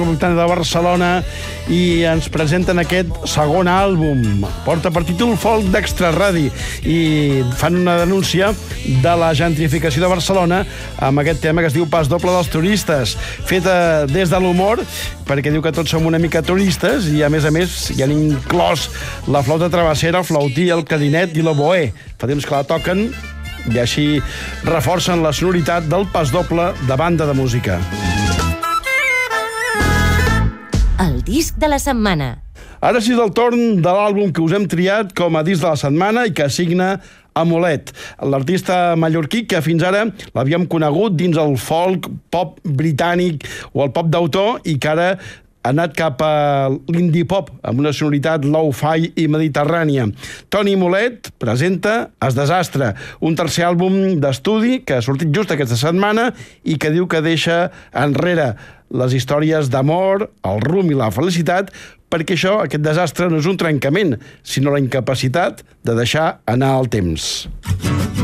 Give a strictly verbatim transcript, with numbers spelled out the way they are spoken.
de Barcelona i ens presenten aquest segon àlbum. Porta per títol Folk d'Extraradi i fan una denúncia de la gentrificació de Barcelona amb aquest tema que es diu Pas doble dels turistes, feta des de l'humor, perquè diu que tots som una mica turistes i, a més a més, hi han inclòs la flauta travessera, el flautí, el clarinet i l'oboè. Fa temps que la toquen i així reforcen la sonoritat del pas doble de banda de música. El disc de la setmana. Ara sí és el torn de l'àlbum que us hem triat com a disc de la setmana i que signa Amulet, l'artista mallorquí que fins ara l'havíem conegut dins el folk, pop britànic o el pop d'autor i que ara ha anat cap a l'indie pop amb una sonoritat low-fi i mediterrània. Toni Mulet presenta Es Desastre, un tercer àlbum d'estudi que ha sortit just aquesta setmana i que diu que deixa enrere les històries d'amor, el rum i la felicitat, perquè això, aquest desastre, no és un trencament, sinó la incapacitat de deixar anar el temps.